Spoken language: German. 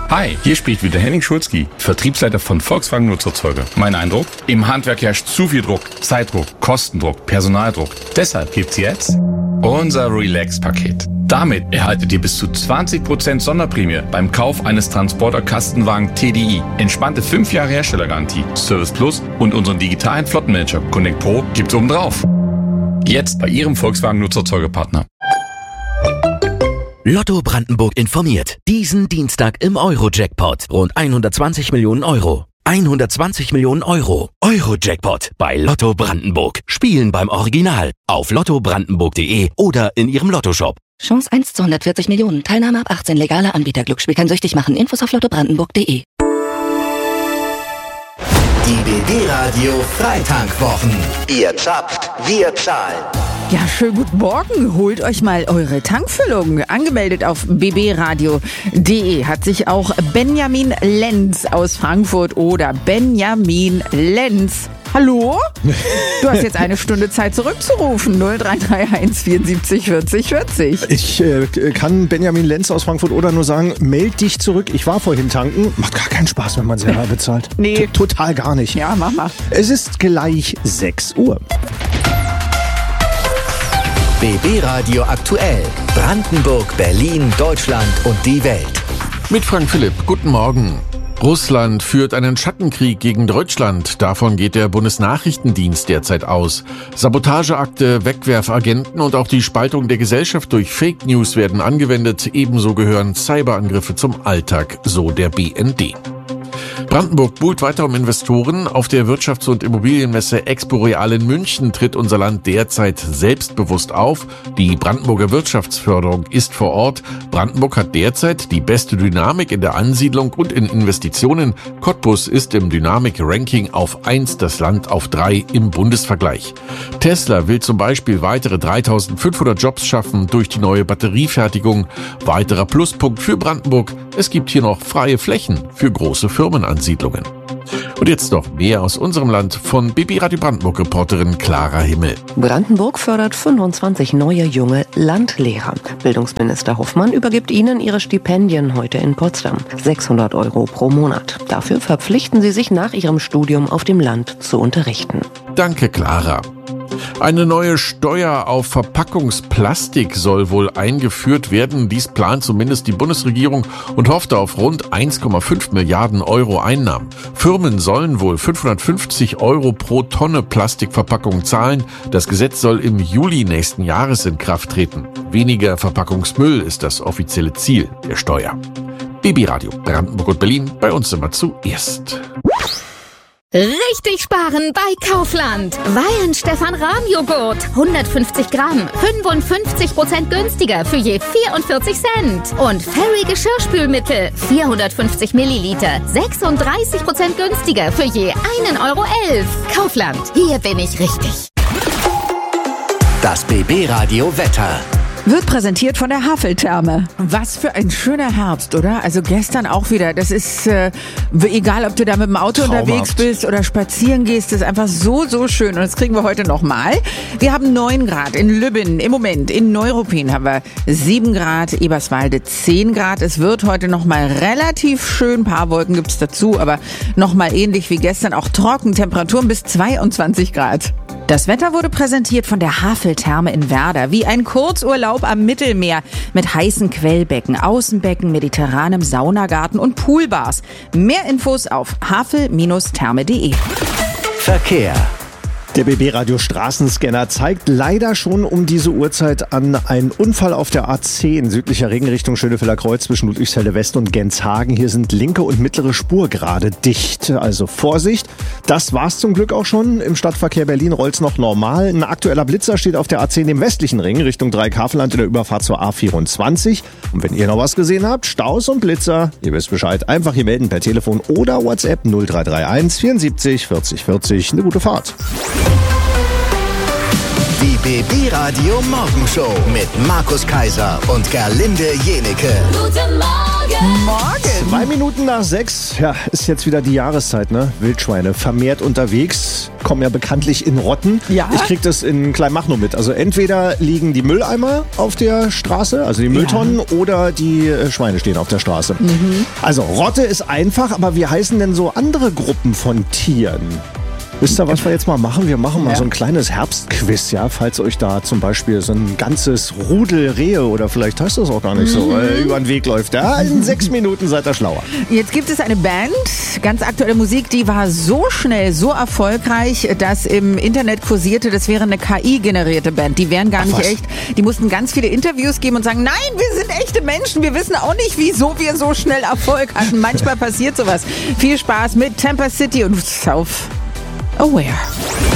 Hi, hier spricht wieder Henning Schulzki, Vertriebsleiter von Volkswagen Nutzerzeuge. Mein Eindruck? Im Handwerk herrscht zu viel Druck, Zeitdruck, Kostendruck, Personaldruck. Deshalb gibt's jetzt unser Relax-Paket. Damit erhaltet ihr bis zu 20% Sonderprämie beim Kauf eines Transporter-Kastenwagen TDI. Entspannte 5 Jahre Herstellergarantie, Service Plus und unseren digitalen Flottenmanager Connect Pro gibt's obendrauf. Jetzt bei Ihrem Volkswagen Nutzerzeugepartner. Lotto Brandenburg informiert. Diesen Dienstag im Euro-Jackpot. Rund 120 Millionen Euro. 120 Millionen Euro. Euro-Jackpot bei Lotto Brandenburg. Spielen beim Original. Auf lottobrandenburg.de oder in Ihrem Lottoshop. Chance 1 zu 140 Millionen. Teilnahme ab 18. Legaler Anbieter. Glücksspiel kann süchtig machen. Infos auf lottobrandenburg.de. Die BB-Radio Freitankwwochen. Ihr zapft, wir zahlen. Ja, schönen guten Morgen. Holt euch mal eure Tankfüllung. Angemeldet auf bbradio.de hat sich auch Benjamin Lenz aus Frankfurt oder Benjamin Lenz. Hallo? Du hast jetzt eine Stunde Zeit zurückzurufen. 0331 74 40 40. Ich kann Benjamin Lenz aus Frankfurt oder nur sagen, meld dich zurück. Ich war vorhin tanken. Macht gar keinen Spaß, wenn man selber bezahlt. Nee. Total gar nicht. Ja, mach mal. Es ist gleich 6 Uhr. BB Radio aktuell. Brandenburg, Berlin, Deutschland und die Welt. Mit Frank Philipp, guten Morgen. Russland führt einen Schattenkrieg gegen Deutschland. Davon geht der Bundesnachrichtendienst derzeit aus. Sabotageakte, Wegwerfagenten und auch die Spaltung der Gesellschaft durch Fake News werden angewendet. Ebenso gehören Cyberangriffe zum Alltag, so der BND. Brandenburg buhlt weiter um Investoren. Auf der Wirtschafts- und Immobilienmesse Expo Real in München tritt unser Land derzeit selbstbewusst auf. Die Brandenburger Wirtschaftsförderung ist vor Ort. Brandenburg hat derzeit die beste Dynamik in der Ansiedlung und in Investitionen. Cottbus ist im Dynamik-Ranking auf 1, das Land auf 3 im Bundesvergleich. Tesla will zum Beispiel weitere 3.500 Jobs schaffen durch die neue Batteriefertigung. Weiterer Pluspunkt für Brandenburg: es gibt hier noch freie Flächen für große Firmenansiedlungen. Und jetzt noch mehr aus unserem Land von BB Radio Brandenburg-Reporterin Clara Himmel. Brandenburg fördert 25 neue junge Landlehrer. Bildungsminister Hoffmann übergibt ihnen ihre Stipendien heute in Potsdam. 600 € pro Monat. Dafür verpflichten sie sich nach ihrem Studium auf dem Land zu unterrichten. Danke, Clara. Eine neue Steuer auf Verpackungsplastik soll wohl eingeführt werden. Dies plant zumindest die Bundesregierung und hofft auf rund 1,5 Milliarden Euro Einnahmen. Firmen sollen wohl 550 € pro Tonne Plastikverpackung zahlen. Das Gesetz soll im Juli nächsten Jahres in Kraft treten. Weniger Verpackungsmüll ist das offizielle Ziel der Steuer. BB Radio Brandenburg und Berlin, bei uns immer zuerst. Richtig sparen bei Kaufland. Weihenstephan-Rahmjoghurt. 150 Gramm. 55% günstiger für je 44 Cent. Und Fairy Geschirrspülmittel. 450 Milliliter. 36% günstiger für je 1,11 €. Kaufland. Hier bin ich richtig. Das BB Radio Wetter. Wird präsentiert von der Haveltherme. Was für ein schöner Herbst, oder? Also gestern auch wieder. Das ist, egal ob du da mit dem Auto unterwegs bist oder spazieren gehst, das ist einfach so, so schön. Und das kriegen wir heute nochmal. Wir haben 9 Grad in Lübben im Moment. In Neuruppin haben wir 7 Grad, Eberswalde 10 Grad. Es wird heute nochmal relativ schön. Ein paar Wolken gibt's dazu, aber nochmal ähnlich wie gestern. Auch trocken, Temperaturen bis 22 Grad. Das Wetter wurde präsentiert von der Haveltherme in Werder. Wie ein Kurzurlaub am Mittelmeer mit heißen Quellbecken, Außenbecken, mediterranem Saunagarten und Poolbars. Mehr Infos auf havel-therme.de. Verkehr. Der BB-Radio Straßenscanner zeigt leider schon um diese Uhrzeit an einen Unfall auf der A10 in südlicher Regenrichtung Schönefelder Kreuz zwischen Ludwigshelde West und Genshagen. Hier sind linke und mittlere Spur gerade dicht. Also Vorsicht. Das war's zum Glück auch schon. Im Stadtverkehr Berlin rollt's noch normal. Ein aktueller Blitzer steht auf der A10 im westlichen Ring Richtung Dreieckhavelland in der Überfahrt zur A24. Und wenn ihr noch was gesehen habt, Staus und Blitzer, ihr wisst Bescheid, einfach hier melden per Telefon oder WhatsApp 0331 74 40 40. Eine gute Fahrt. Die BB Radio Morgenshow mit Markus Kaiser und Gerlinde Jenecke. Guten Morgen! Morgen! 2 Minuten nach 6, ja, ist jetzt wieder die Jahreszeit, ne? Wildschweine vermehrt unterwegs, kommen ja bekanntlich in Rotten. Ja? Ich krieg das in Kleinmachnow mit. Also entweder liegen die Mülleimer auf der Straße, also die Mülltonnen, oder die Schweine stehen auf der Straße. Also Rotte ist einfach, aber wie heißen denn so andere Gruppen von Tieren? Wisst ihr, was wir jetzt mal machen? Wir machen mal so ein kleines Herbstquiz, ja, falls euch da zum Beispiel so ein ganzes Rudel Rehe oder vielleicht heißt das auch gar nicht so, über den Weg läuft. Ja, in 6 Minuten seid ihr schlauer. Jetzt gibt es eine Band, ganz aktuelle Musik, die war so schnell, so erfolgreich, dass im Internet kursierte, das wäre eine KI-generierte Band. Die wären gar nicht echt. Die mussten ganz viele Interviews geben und sagen, nein, wir sind echte Menschen, wir wissen auch nicht, wieso wir so schnell Erfolg hatten. Manchmal passiert sowas. Viel Spaß mit Tampa City und South Aware.